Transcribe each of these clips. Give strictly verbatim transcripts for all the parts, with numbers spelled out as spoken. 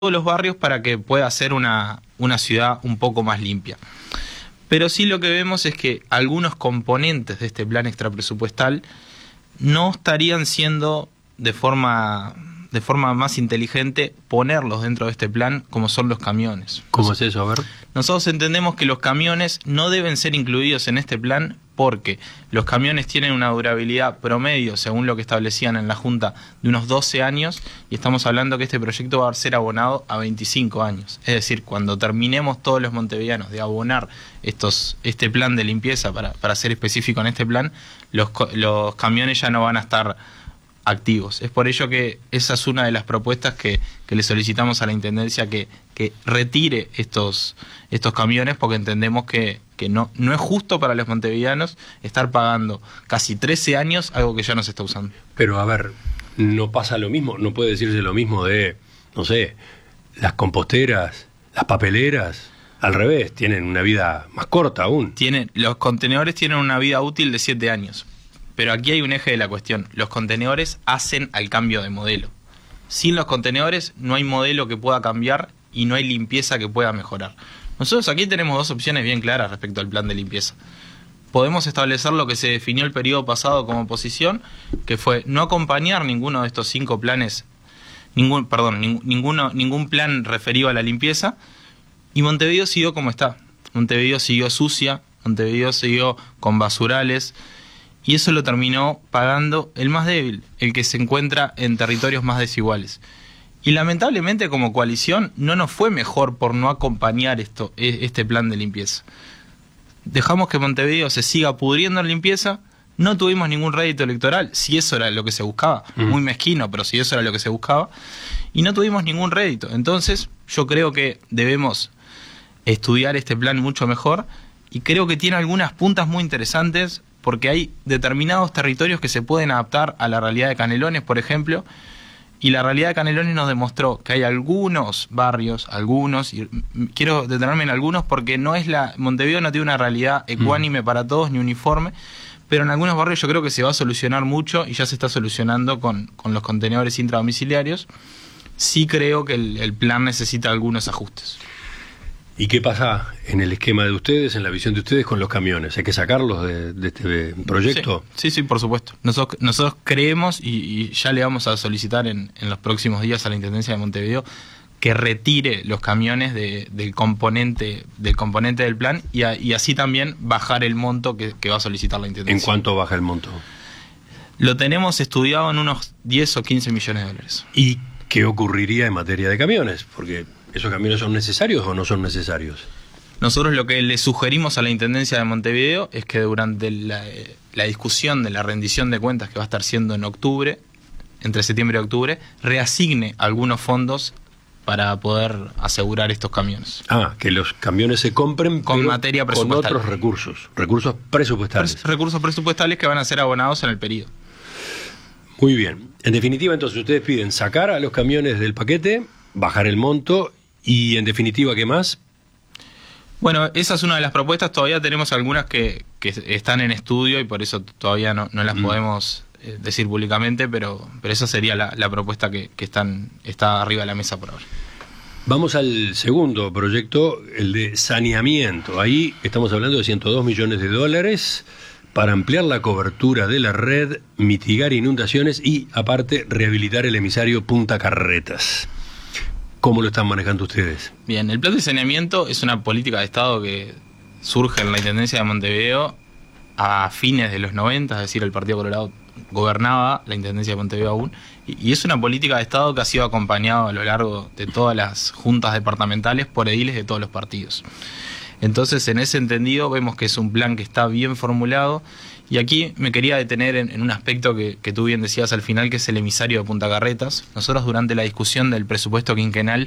todos los barrios para que pueda ser una, una ciudad un poco más limpia. Pero sí lo que vemos es que algunos componentes de este plan extrapresupuestal no estarían siendo de forma, de forma más inteligente ponerlos dentro de este plan, como son los camiones. ¿Cómo es eso? A ver. Nosotros entendemos que los camiones no deben ser incluidos en este plan porque los camiones tienen una durabilidad promedio, según lo que establecían en la Junta, de unos doce años, y estamos hablando que este proyecto va a ser abonado a veinticinco años. Es decir, cuando terminemos todos los montevideanos de abonar estos, este plan de limpieza, para, para ser específico en este plan, los, los camiones ya no van a estar activos. Es por ello que esa es una de las propuestas que, que le solicitamos a la Intendencia, que, que retire estos, estos camiones, porque entendemos que, que no, no es justo para los montevideanos estar pagando casi trece años algo que ya no se está usando. Pero a ver, no pasa lo mismo, no puede decirse lo mismo de, no sé, las composteras, las papeleras. Al revés, tienen una vida más corta aún. Tienen, los contenedores tienen una vida útil de siete años. Pero aquí hay un eje de la cuestión. Los contenedores hacen al cambio de modelo. Sin los contenedores no hay modelo que pueda cambiar y no hay limpieza que pueda mejorar. Nosotros aquí tenemos dos opciones bien claras respecto al plan de limpieza. Podemos establecer lo que se definió el periodo pasado como posición, que fue no acompañar ninguno de estos cinco planes, ningún, perdón, ning, ninguno, ningún plan referido a la limpieza, y Montevideo siguió como está. Montevideo siguió sucia, Montevideo siguió con basurales, y eso lo terminó pagando el más débil, el que se encuentra en territorios más desiguales. Y lamentablemente como coalición no nos fue mejor por no acompañar esto, este plan de limpieza. Dejamos que Montevideo se siga pudriendo en limpieza, no tuvimos ningún rédito electoral, si eso era lo que se buscaba, mm. muy mezquino, pero si eso era lo que se buscaba, y no tuvimos ningún rédito. Entonces yo creo que debemos estudiar este plan mucho mejor, y creo que tiene algunas puntas muy interesantes, porque hay determinados territorios que se pueden adaptar a la realidad de Canelones, por ejemplo, y la realidad de Canelones nos demostró que hay algunos barrios, algunos, y quiero detenerme en algunos porque no es la Montevideo no tiene una realidad ecuánime mm. para todos ni uniforme, pero en algunos barrios yo creo que se va a solucionar mucho y ya se está solucionando con, con los contenedores intradomiciliarios. Sí creo que el, el plan necesita algunos ajustes. ¿Y qué pasa en el esquema de ustedes, en la visión de ustedes con los camiones? ¿Hay que sacarlos de, de este proyecto? Sí, sí, sí, por supuesto. Nosotros, nosotros creemos y, y ya le vamos a solicitar en, en los próximos días a la Intendencia de Montevideo que retire los camiones de, del componente del componente del plan y, a, y así también bajar el monto que, que va a solicitar la Intendencia. ¿En cuánto baja el monto? Lo tenemos estudiado en unos diez o quince millones de dólares. ¿Y qué ocurriría en materia de camiones? Porque ¿esos camiones son necesarios o no son necesarios? Nosotros lo que le sugerimos a la Intendencia de Montevideo es que durante la, la discusión de la rendición de cuentas que va a estar siendo en octubre, entre septiembre y octubre, reasigne algunos fondos para poder asegurar estos camiones. Ah, que los camiones se compren con materia presupuestal, con otros recursos, recursos presupuestales. Pre- recursos presupuestales que van a ser abonados en el periodo. Muy bien. En definitiva, entonces, ustedes piden sacar a los camiones del paquete, bajar el monto y, en definitiva, ¿qué más? Bueno, esa es una de las propuestas. Todavía tenemos algunas que, que están en estudio y por eso todavía no, no las mm. podemos eh, decir públicamente, pero, pero esa sería la, la propuesta que, que están, está arriba de la mesa por ahora. Vamos al segundo proyecto, el de saneamiento. Ahí estamos hablando de ciento dos millones de dólares para ampliar la cobertura de la red, mitigar inundaciones y, aparte, rehabilitar el emisario Punta Carretas. ¿Cómo lo están manejando ustedes? Bien, el plan de saneamiento es una política de Estado que surge en la Intendencia de Montevideo a fines de los noventa, es decir, el Partido Colorado gobernaba la Intendencia de Montevideo aún, y es una política de Estado que ha sido acompañada a lo largo de todas las juntas departamentales por ediles de todos los partidos. Entonces, en ese entendido, vemos que es un plan que está bien formulado. Y aquí me quería detener en, en un aspecto que, que tú bien decías al final, que es el emisario de Punta Carretas. Nosotros, durante la discusión del presupuesto quinquenal,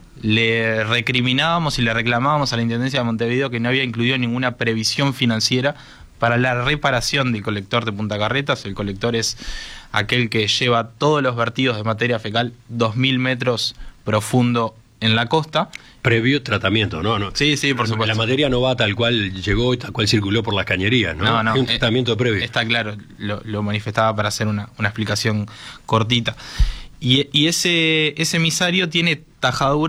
le recriminábamos y le reclamábamos a la Intendencia de Montevideo que no había incluido ninguna previsión financiera para la reparación del colector de Punta Carretas. El colector es aquel que lleva todos los vertidos de materia fecal dos mil metros profundo en la costa. Previo tratamiento, ¿no? no Sí, sí, por supuesto. La materia no va tal cual llegó y tal cual circuló por las cañerías, ¿no? No, no. Es un tratamiento eh, previo. Está claro, lo, lo manifestaba para hacer una, una explicación cortita. Y, y ese, ese emisario tiene tajadura